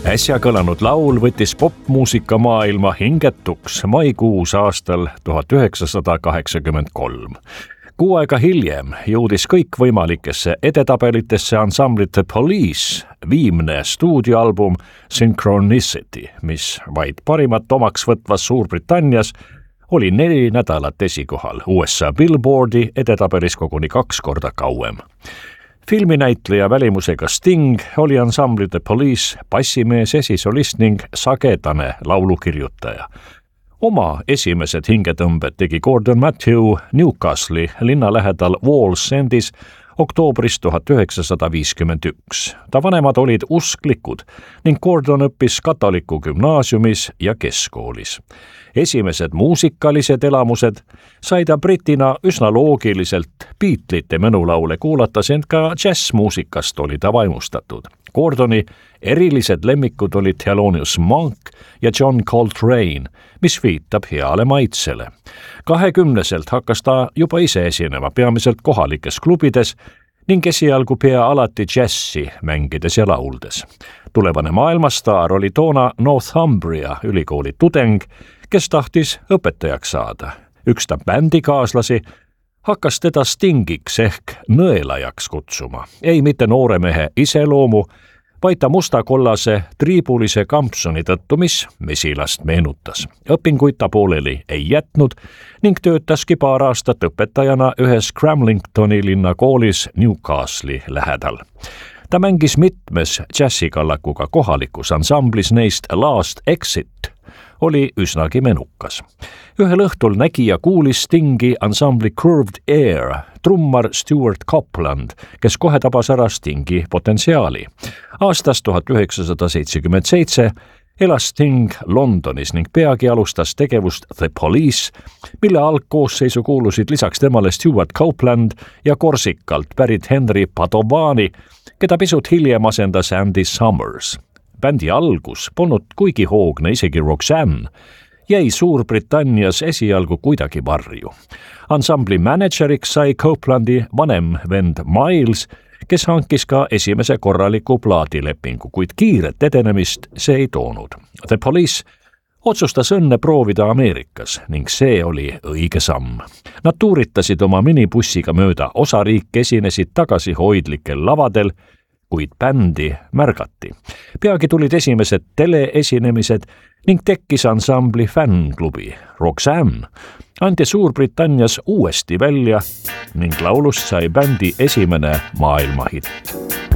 Äsja kõlanud laul võttis popmuusika maailma hingetuks maikuus aastal 1983. Kuu aega hiljem jõudis kõikvõimalikesse edetabelitesse ansambli The Police viimne stuudioalbum Synchronicity, mis vaid parimat omaks võtvas Suurbritannias oli 4 nädalat esikohal, USA Billboardi edetabelis koguni 2 korda kauem. Filminäitleja välimusega Sting oli ansambli The Police bassimees, esisolist ning sagedane laulukirjutaja. Oma esimesed hingetõmbed tegi Gordon Matthew Newcastle'i linna lähedal Wallsendis oktoobris 1951. Ta vanemad olid usklikud ning Gordon õppis katoliku gümnaasiumis ja keskkoolis. Esimesed muusikalised elamused sai ta britina üsna loogiliselt Beatlesite menulaule kuulates, ent ka džässmuusikast oli ta vaimustatud. Gordoni erilised lemmikud olid Thelonious Monk ja John Coltrane, mis viitab heale maitsele. 20-selt hakkas ta juba ise esinema peamiselt kohalikes klubides ning esialgu pea alati džässi mängides ja lauldes. Tulevane maailmastaar oli toona Northumbria ülikooli tudeng, kes tahtis õpetajaks saada. Üks ta bändikaaslasi hakkas teda Stingiks ehk nõelajaks kutsuma. Ei mitte noore mehe iseloomu, vaid ta mustakollase triibulise kampsuni tõttu, mis mesilast meenutas. Õpinguid ta pooleli ei jätnud ning töötaski paar aastat õpetajana ühes Cramlingtoni linnakoolis Newcastle'i lähedal. Ta mängis mitmes džässikallakuga kohalikus ansamblis, neist Last Exit oli üsnagi menukas. Ühel õhtul nägi ja kuulis Stingi ansambli Curved Air trummar Stuart Copeland, kes kohe tabas ära Stingi potentsiaali. Aastast 1977 elas Sting Londonis ning peagi alustas tegevust The Police, mille algkoosseisu kuulusid lisaks temale Stuart Copeland ja Korsikalt pärit Henry Padovani, keda pisut hiljem asendas Andy Summers. Bändi algus polnud kuigi hoogne, isegi Roxanne jäi Suurbritannias esialgu kuidagi varju. Ansambli mänedžeriks sai Copelandi vanem vend Miles, kes hankis ka esimese korraliku plaadilepingu, kuid kiiret edenemist see ei toonud. The Police otsustas õnne proovida Ameerikas ning see oli õige samm. Nad tuuritasid oma minibussiga mööda osariike, esinesid tagasihoidlikel lavadel, kuid bändi märgati. Peagi tulid esimesed teleesinemised ning tekkis ansambli fännklubi. Roxanne anti Suurbritannias uuesti välja ning laulust sai bändi esimene maailmahitt.